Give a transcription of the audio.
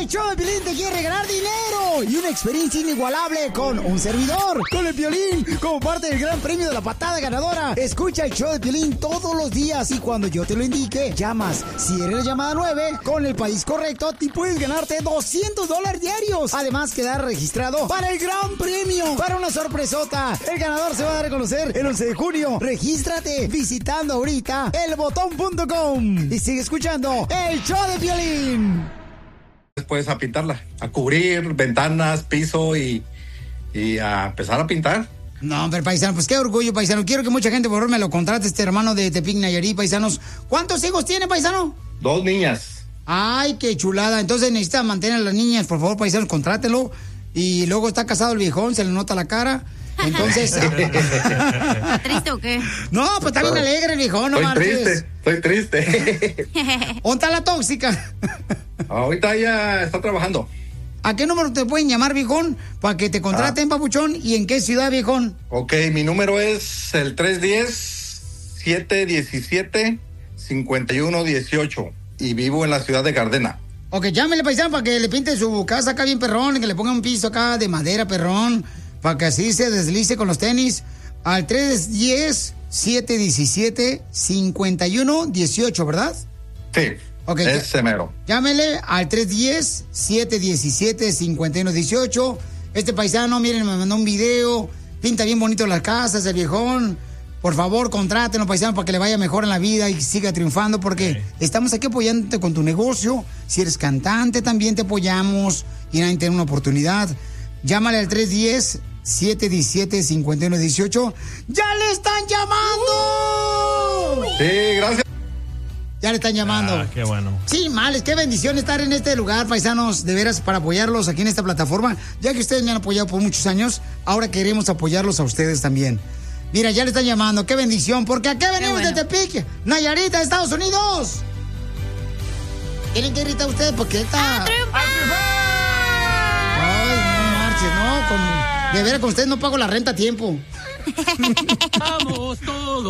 El show de Piolín te quiere regalar dinero y una experiencia inigualable con un servidor, con el Piolín, como parte del gran premio de la patada ganadora. Escucha el show de Piolín todos los días y cuando yo te lo indique, llamas. Si eres la llamada 9, con el país correcto, te puedes ganarte $200 diarios. Además, quedar registrado para el gran premio, para una sorpresota. El ganador se va a dar a conocer el 11 de junio. Regístrate visitando ahorita elbotón.com y sigue escuchando el show de Piolín. Después a pintarla, a cubrir ventanas, piso y a empezar a pintar. No, pero paisano, pues qué orgullo, paisano. Quiero que mucha gente por favor me lo contrate, este hermano de Tepic, Nayarit, paisanos. ¿Cuántos hijos tiene, paisano? 2 niñas. Ay, qué chulada. Entonces necesita mantener a las niñas, por favor, paisanos, contrátelo. Y luego está casado el viejón, se le nota la cara. Entonces... ¿Está triste o qué? No, pues está bien alegre el viejón, no marches. Estoy triste. ¿Dónde está la tóxica? Ahorita ella está trabajando. ¿A qué número te pueden llamar, viejón? Para que te contraten, papuchón. ¿Y en qué ciudad, viejón? Ok, mi número es el 310-717-5118 y vivo en la ciudad de Gardena. Ok, llámele, paisano, para que le pinte su casa acá bien perrón, que le ponga un piso acá de madera perrón, para que así se deslice con los tenis. Al 310-717-5118, ¿verdad? Sí, okay, ese mero. Llámele al 310-717-5118. Este paisano, miren, me mandó un video, pinta bien bonito las casas, el viejón. Por favor, contrátenlo, paisano, para que le vaya mejor en la vida y siga triunfando, porque estamos aquí apoyándote con tu negocio. Si eres cantante, también te apoyamos y nadie tiene una oportunidad. Llámale al 310-717-5118. ¡Ya le están llamando! Sí, gracias. Ya le están llamando. Ah, qué bueno. Sí, males, qué bendición estar en este lugar, paisanos, de veras, para apoyarlos aquí en esta plataforma. Ya que ustedes me han apoyado por muchos años, ahora queremos apoyarlos a ustedes también. Mira, ya le están llamando, qué bendición, porque aquí venimos de Tepic, Nayarit, Estados Unidos. Tienen que gritar ustedes porque está... Ay, no marches, no, de veras con ustedes no pago la renta a tiempo. Vamos todos.